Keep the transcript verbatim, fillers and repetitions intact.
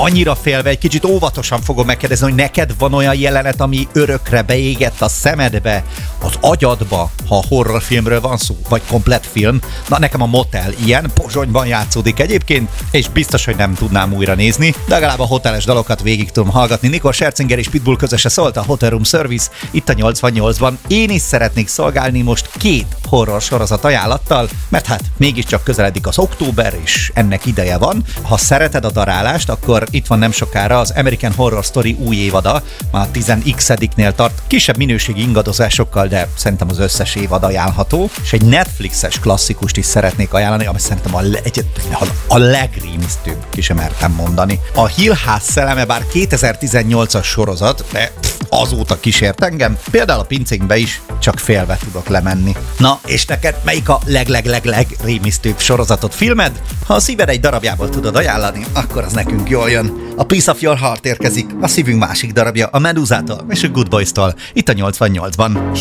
annyira félve, egy kicsit óvatosan fogom megkérdezni, hogy neked van olyan jelenet, ami örökre beégett a szemedbe, az agyadba, ha horrorfilmről van szó, vagy komplett film. Na, nekem a Motel ilyen, Pozsonyban játszódik egyébként, és biztos, hogy nem tudnám újra nézni, de legalább a hoteles dalokat végig tudom hallgatni. Nikol Scherzinger és Pitbull közöse szólt a Hotel Room Service itt a nyolcvannyolcban. Én is szeretnék szolgálni most két horror sorozat ajánlattal, mert hát mégiscsak közeledik az október, és ennek ideje van. Ha szereted a darálást, akkor itt van nem sokára az American Horror Story új évada, már a tíz x-nél tart, kisebb minőségi ingadozásokkal, de szerintem az összes évad ajánlható, és egy Netflixes klasszikust is szeretnék ajánlani, ami szerintem a, le- a legrémisztőbb, ki sem mertem mondani. A Hill House szelleme bár kétezer-tizennyolcas sorozat, de azóta kísért engem, például a pincénkbe is csak félve tudok lemenni. Na, és neked melyik a leg-leg-leg-leg rémisztőbb sorozatot, filmed? Ha a szíved egy darabjából tudod ajánlani, akkor az nekünk jól jön. A Piece of Your Heart érkezik, a szívünk másik darabja, a Medúzától és a Good Boys-tól, itt a nyolcvannyolcban.